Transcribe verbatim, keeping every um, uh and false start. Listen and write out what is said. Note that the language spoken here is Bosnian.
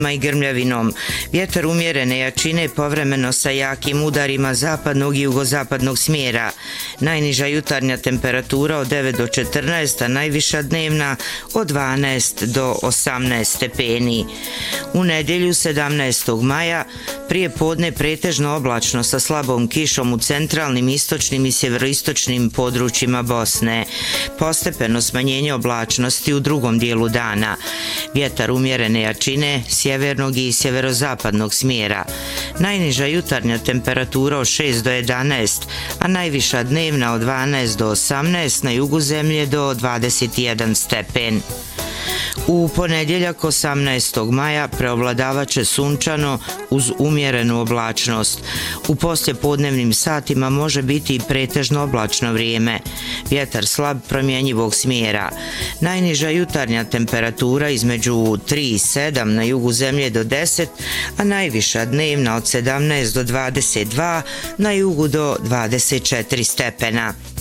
i grmljavinom. Vjetar umjerene jačine povremeno sa jakim udarima zapadnog i jugozapadnog smjera. Najniža jutarnja temperatura od devet do četrnaest, a najviša dnevna od dvanaest do osamnaest stepeni. U nedjelju sedamnaestog maja prije podne pretežno oblačno sa slabom kišom u centralnim, istočnim i sjeveroistočnim područjima Bosne. Postepeno smanjenje oblačnosti u drugom dijelu dana. Vjetar umjerene jačine sjevernog i sjeverozapadnog smjera. Najniža jutarnja temperatura od šest do jedanaest, a najviša dnevna od dvanaest do osamnaest, na jugu zemlje do dvadeset jedan stepen. U ponedjeljak osamnaestog maja preovladavat će sunčano uz umjerenu oblačnost. U poslijepodnevnim satima može biti i pretežno oblačno vrijeme. Vjetar slab promjenjivog smjera. Najniža jutarnja temperatura između tri i sedam, na jugu zemlje do deset, a najviša dnevna od sedamnaest do dvadeset dva, na jugu do dvadeset četiri stepena.